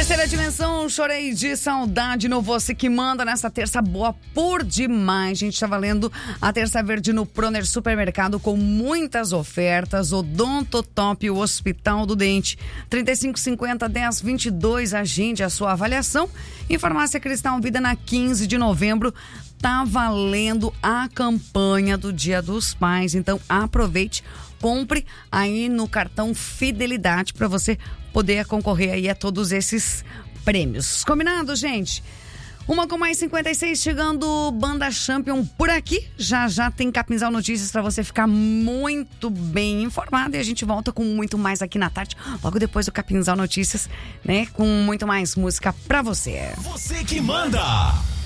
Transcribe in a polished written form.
Terceira dimensão, chorei de saudade no Você Que Manda nessa terça boa por demais. A gente tá valendo a terça verde no Proner Supermercado com muitas ofertas. Odontotop, o Hospital do Dente. 3550-1022, agende a sua avaliação. E Farmácia Cristal Vida na 15 de novembro. Tá valendo a campanha do Dia dos Pais. Então aproveite, compre aí no cartão Fidelidade para você poder concorrer aí a todos esses prêmios. Combinado, gente? 1:56 chegando, Banda Champion por aqui. Já tem Capinzal Notícias para você ficar muito bem informado. E a gente volta com muito mais aqui na tarde, logo depois do Capinzal Notícias, né? Com muito mais música para você. Você que manda!